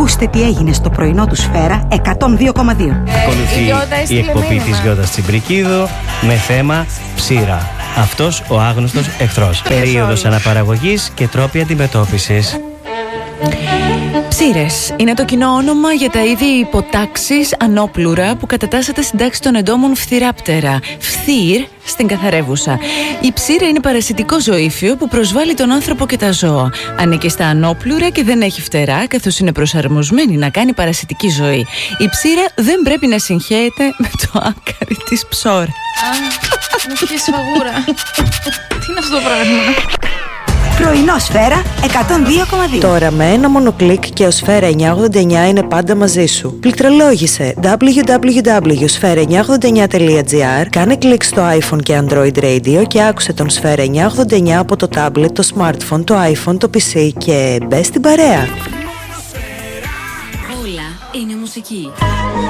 Ακούστε τι έγινε στο πρωινό του Σφαίρα 102,2. Ακολουθεί η εκπομπή της Γιώτας Τσιμπρικίδου με θέμα ψήρα. Αυτός ο άγνωστος εχθρός. Περίοδος αναπαραγωγής και τρόποι αντιμετώπισης. Ψήρες είναι το κοινό όνομα για τα είδη υποτάξεις ανώπλουρα που κατατάσσεται στην τάξη των εντόμων φθυράπτερα. Φθύρ στην καθαρεύουσα. Η ψήρα είναι παρασιτικό ζωήφιο που προσβάλλει τον άνθρωπο και τα ζώα. Ανήκει στα ανώπλουρα και δεν έχει φτερά, καθώς είναι προσαρμοσμένη να κάνει παρασιτική ζωή. Η ψήρα δεν πρέπει να συγχέεται με το άκαρι της ψώρα. Μου έχει σφαγούρα. Τι είναι αυτό το πράγμα? Πρωινό Σφαίρα 102,2. Τώρα με ένα μόνο κλικ και ο Σφαίρα 989 είναι πάντα μαζί σου. Πληκτρολόγησε www.sfera989.gr, κάνε κλικ στο iPhone και Android Radio και άκουσε τον Σφαίρα 989 από το tablet, το smartphone, το iPhone, το PC και μπες στην παρέα. Όλα είναι μουσική.